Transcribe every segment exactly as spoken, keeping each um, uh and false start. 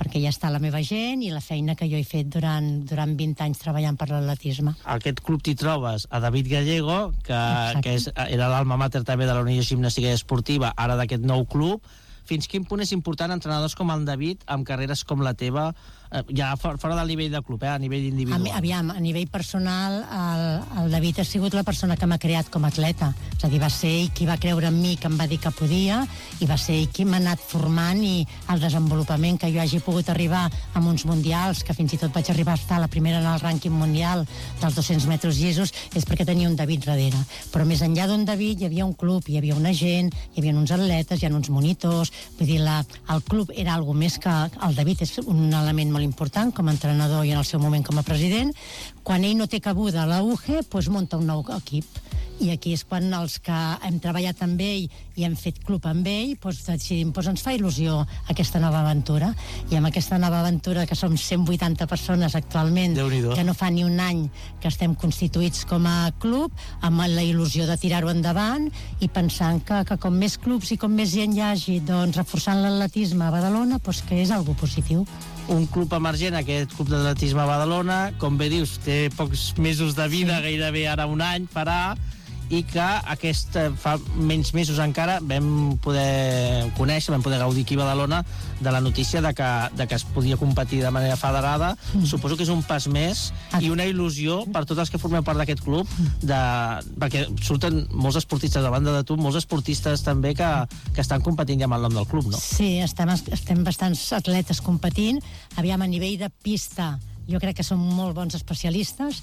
perquè ja està la meva gent i la feina que jo he fet durant, durant vint anys treballant per l'atletisme. Aquest club t'hi trobes a David Gallego, que, que és, era l'alma mater també de la Unió Gimnàstica i Esportiva, ara d'aquest nou club. Fins quin punt és important entrenadors com el David, amb carreres com la teva, eh, ja fora del nivell de club, eh, a nivell individual? A, aviam, a nivell personal, el, el David ha sigut la persona que m'ha creat com a atleta. És a dir, va ser ell qui va creure en mi, que em va dir que podia, i va ser ell qui m'ha anat formant, i el desenvolupament que jo hagi pogut arribar a uns mundials, que fins i tot vaig arribar a estar la primera en el rànquing mundial dels dos-cents metres llisos, és perquè tenia un David darrere. Però més enllà d'un David hi havia un club, hi havia una gent, hi havia uns atletes, hi havia uns monitors. Vull dir, la, el club era algo més que... El David és un element molt important com a entrenador i en el seu moment com a president. Quan ell no té cabuda a la U G E, doncs munta un nou equip. I aquí és quan els que hem treballat amb ell i hem fet club amb ell, doncs decidim, doncs ens fa il·lusió aquesta nova aventura. I amb aquesta nova aventura, que som cent vuitanta persones actualment, que no fa ni un any que estem constituïts com a club, amb la il·lusió de tirar-ho endavant i pensant que, que com més clubs i com més gent hi hagi, doncs reforçant l'atletisme a Badalona, doncs que és algo positiu. Un club emergent, aquest club d'atletisme a Badalona, com bé dius, té pocs mesos de vida, sí. Gairebé ara un any farà, i que aquest, fa menys mesos encara vam poder conèixer, vam poder gaudir aquí a Badalona de la notícia de que, de que es podia competir de manera federada. Mm. Suposo que és un pas més i una il·lusió per tots els que formeu part d'aquest club, de, perquè surten molts esportistes a banda de tu, molts esportistes també que, que estan competint ja amb el nom del club, no? Sí, estem, estem bastants atletes competint. Aviam, a nivell de pista jo crec que som molt bons especialistes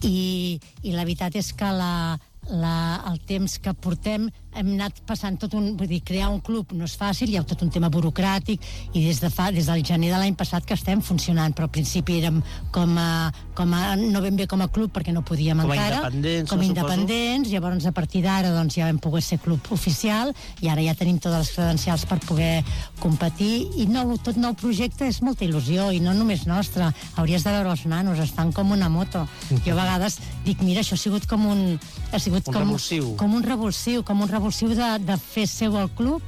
i, i la veritat és que la, la, el temps que portem hem anat passant tot un... Vull dir, crear un club no és fàcil, hi ha tot un tema burocràtic i des de fa, des del gener de l'any passat que estem funcionant, però al principi érem com a, com a no ben bé com a club perquè no podíem com encara. Independents, com a independents, llavors a partir d'ara doncs, ja vam poder ser club oficial i ara ja tenim totes les credencials per poder competir i nou, tot nou projecte és molta il·lusió i no només nostra, hauries de veure els nanos, estan com una moto. Jo a vegades dic, mira, això ha sigut com un... Ha sigut un com, revulsiu. Com un revulsiu, com un revulsiu de, de fer seu el club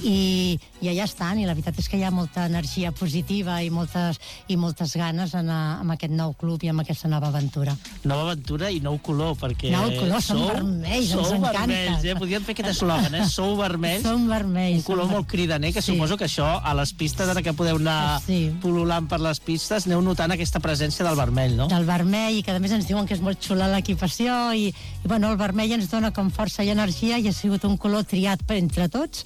i, i allà estan, i la veritat és que hi ha molta energia positiva i moltes, i moltes ganes en, a, en aquest nou club i en aquesta nova aventura. Nova aventura i nou color, perquè... Nou color, som sou, vermells, sou ens encanta. Vermells, eh? Podríem fer aquest eslògan, eh? Sou vermells. Som vermells. Un color molt cridaner, que sí. Suposo que això, a les pistes, ara que podeu anar sí. pul·lulant per les pistes, aneu notant aquesta presència del vermell, no? Del vermell, i que a més ens diuen que és molt xula l'equipació, i, i bueno, el vermell ens dona com força i energia, i ha sigut un color triat per entre tots,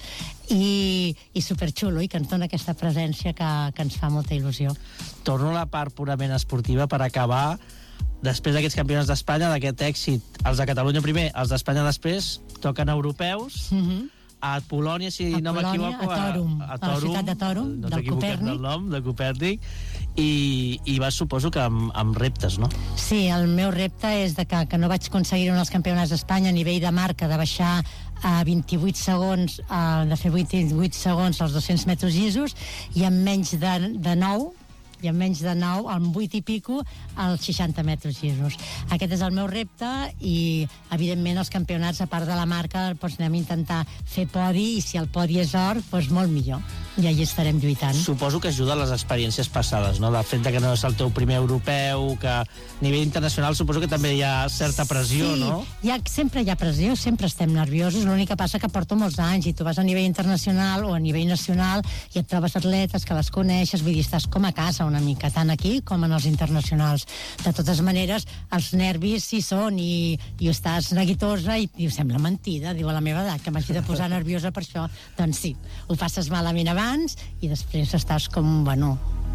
i, i superxulo, i que ens dona aquesta presència que, que ens fa molta il·lusió. Torno a la part purament esportiva per acabar. Després d'aquests campionats d'Espanya, d'aquest èxit, els de Catalunya primer, els d'Espanya després, toquen europeus, mm-hmm. a Polònia, si a no m'equivoco, a Tòrum, a, a, a la ciutat de Tòrum, no del Copèrnic. Del nom, de Copèrnic, i, i vas, suposo que amb, amb reptes, no? Sí, el meu repte és de que, que no vaig aconseguir en els campionats d'Espanya a nivell de marca, de baixar a vint-i-vuit segons, a, de fer vuitanta-vuit segons als dos-cents metres llisos, i en menys de, de nou, i en menys de nou, amb vuit i pico, als seixanta metres llisos. Aquest és el meu repte i, evidentment, els campionats, a part de la marca, doncs anem a intentar fer podi i si el podi és or, doncs molt millor. I allà estarem lluitant. Suposo que ajuda a les experiències passades, no? Del fet que no és el teu primer europeu, que a nivell internacional suposo que també hi ha certa pressió, sí, no? Sí, sempre hi ha pressió, sempre estem nerviosos, l'únic que passa que porto molts anys i tu vas a nivell internacional o a nivell nacional i et trobes atletes que les coneixes, vull dir, estàs com a casa una mica, tant aquí com en els internacionals. De totes maneres, els nervis sí són i, i estàs neguitosa i diu, sembla mentida, diu a la meva edat que m'hagi de posar nerviosa per això. Doncs sí, ho passes malament abans i després estàs com, bueno,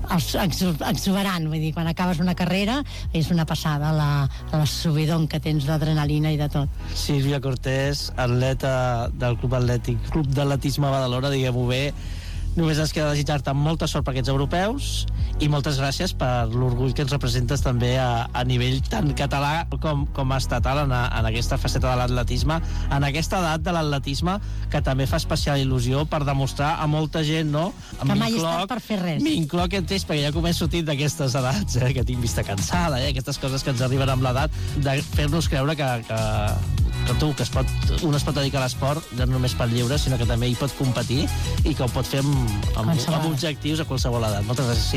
exuberant, vull dir, quan acabes una carrera és una passada la, la subidon que tens d'adrenalina i de tot. Sílvia Cortés, atleta del Club Atlètic, Club d'Atletisme Badalona, diguem-ho bé. Només ens queda desitjar-te molta sort per aquests europeus i moltes gràcies per l'orgull que ens representes també a, a nivell tant català com, com estatal en, a, en aquesta faceta de l'atletisme, en aquesta edat de l'atletisme que també fa especial il·lusió per demostrar a molta gent, no? Que mai he estat per fer res. M'incloc en test, perquè ja començo a sortir d'aquestes edats, eh, que tinc vista cansada, eh, aquestes coses que ens arriben amb l'edat, de fer-nos creure que, que, que tu, que es pot, un es pot dedicar a l'esport no només pel lleure, sinó que també hi pot competir i que ho pot fer amb, amb, amb objectius a qualsevol edat. Moltes gràcies.